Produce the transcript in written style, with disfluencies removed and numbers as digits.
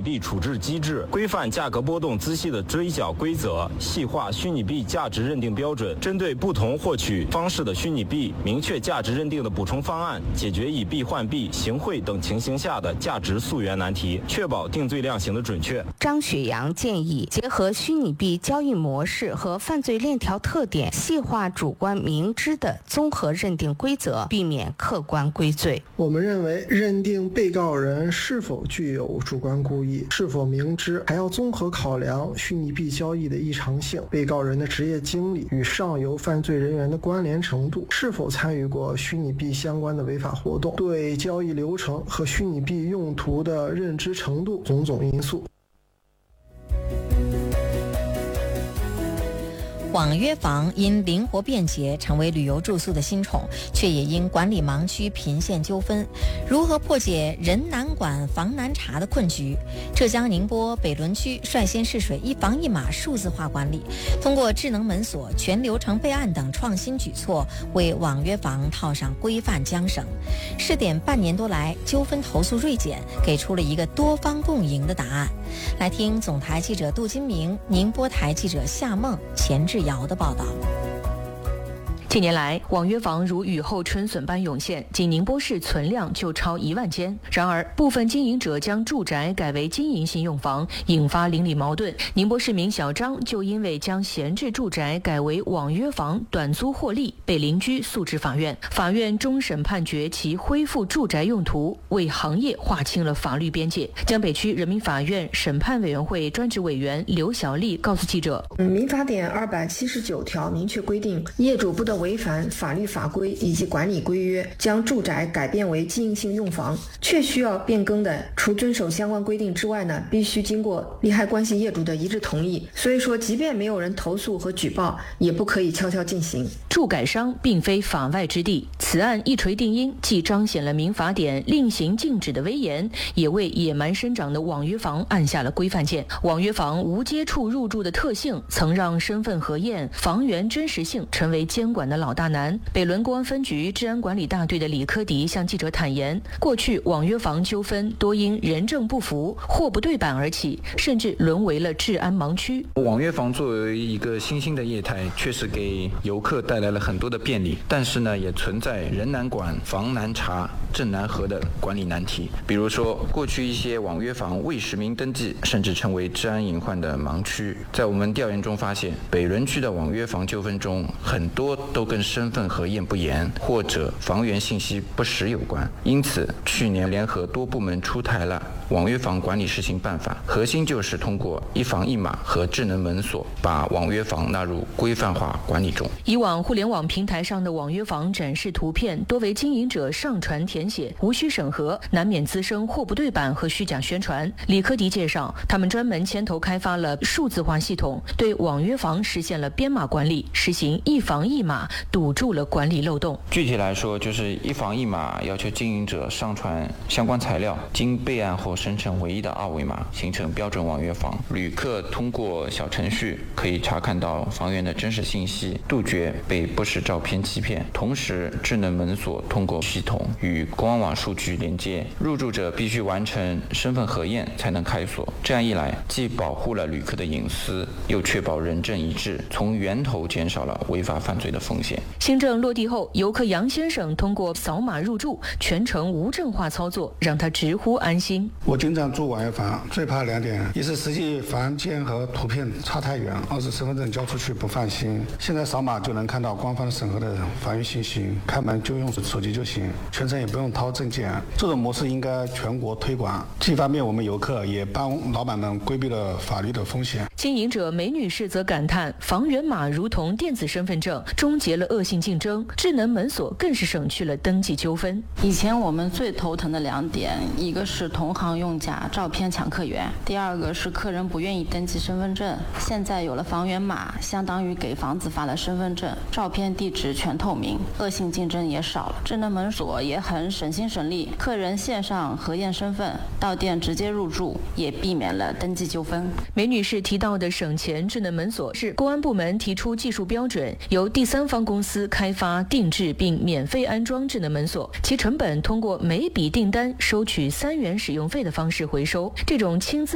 币处置机制，规范价格波动孳息的追缴规则，细化虚拟币价值认定标准，针对不同获取方式的虚拟币，明确价值认定的补充方案，解决以币换币、行贿等情形下的价值溯源难题，确保定罪量刑的准确。 张雪阳建议结合虚拟币交易模式和犯罪链条特点，细化主观明知的综合认定规则，避免客观归罪。 我们认为，认定被告人是否具有主观故意，是否明知，还要综合考量虚拟币交易的异常性、被告人的职业经历与上游犯罪人员的关联程度，是否参与过虚拟币相关的违法活动，对交易流程和虚拟币用途的认知程度种种因素。 网约房因灵活便捷成为旅游住宿的新宠，却也因管理盲区频现纠纷。如何破解人难管房难查的困局？浙江宁波北仑区率先试水一房一码数字化管理，通过智能门锁、全流程备案等创新举措，为网约房套上规范缰绳。试点半年多来，纠纷投诉锐减，给出了一个多方共赢的答案。来听总台记者杜金明、宁波台记者夏梦、钱志尧的报道。 近年来，网约房如雨后春笋般涌现，仅宁波市存量就超1万间。然而，部分经营者将住宅改为经营性用房，引发邻里矛盾。宁波市民小张就因为将闲置住宅改为网约房短租获利，被邻居诉至法院。法院终审判决其恢复住宅用途，为行业划清了法律边界。江北区人民法院审判委员会专职委员刘小丽告诉记者： 民法典279条明确规定，业主不得违反法律法规以及管理规约，将住宅改变为经营性用房。确需要变更的，除遵守相关规定之外呢，必须经过利害关系业主的一致同意。所以说，即便没有人投诉和举报，也不可以悄悄进行。 住改商并非法外之地，此案一锤定音，既彰显了民法典令行禁止的威严，也为野蛮生长的网约房按下了规范键。网约房无接触入住的特性，曾让身份核验、房源真实性成为监管的老大难。北仑公安分局治安管理大队的李科迪向记者坦言，过去网约房纠纷多因人证不符、货不对版而起，甚至沦为了治安盲区。 网约房作为一个新兴的业态，确实给游客带来了很多的便利，但是呢，也存在人难管、房难查、证难核的管理难题。比如说，过去一些网约房未实名登记，甚至成为治安隐患的盲区。在我们调研中发现，北仑区的网约房纠纷中，很多都跟身份核验不严或者房源信息不实有关。因此，去年联合多部门出台了网约房管理试行办法，核心就是通过一房一码和智能门锁，把网约房纳入规范化管理中。 以往互联网平台上的网约房展示图片多为经营者上传填写，无需审核，难免滋生货不对版和虚假宣传。李科迪介绍，他们专门牵头开发了数字化系统，对网约房实现了编码管理，实行一房一码，堵住了管理漏洞。 具体来说，就是一房一码要求经营者上传相关材料，经备案后生成唯一的二维码，形成标准网约房。旅客通过小程序可以查看到房源的真实信息，杜绝被不实照片欺骗。同时，智能门锁通过系统与公安网数据连接，入住者必须完成身份核验才能开锁。这样一来，既保护了旅客的隐私，又确保人证一致，从源头减少了违法犯罪的风险。 新政落地后，游客杨先生通过扫码入住，全程无证化操作，让他直呼安心。 我经常住网约房，最怕2点：一是实际房间和图片差太远；二是身份证交出去不放心。现在扫码就能看到官方审核的房源信息，开门就用手机就行，全程也不用掏证件。这种模式应该全国推广，既方便我们游客，也帮老板们规避了法律的风险。 经营者梅女士则感叹，房源码如同电子身份证，终结了恶性竞争，智能门锁更是省去了登记纠纷。 以前我们最头疼的2点，一个是同行用假照片抢客源，第二个是客人不愿意登记身份证。现在有了房源码，相当于给房子发了身份证，照片地址全透明，恶性竞争也少了。智能门锁也很省心省力，客人线上核验身份，到店直接入住，也避免了登记纠纷。 梅女士提到的省钱智能门锁是公安部门提出技术标准，由第三方公司开发定制并免费安装智能门锁，其成本通过每笔订单收取3元使用费的方式回收。这种亲自